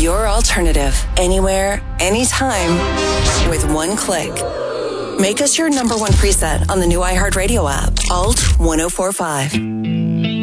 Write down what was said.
your alternative. Anywhere, anytime, with one click. Make us your number one preset on the new iHeartRadio app. Alt 1045.